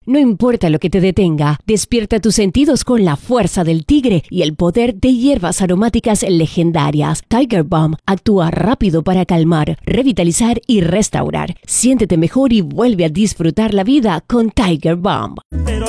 No importa lo que te detenga, despierta tus sentidos con la fuerza del tigre y el poder de hierbas aromáticas legendarias. Tiger Balm actúa rápido para calmar, revitalizar y restaurar. Siéntete mejor y vuelve a disfrutar la vida con Tiger Balm. Pero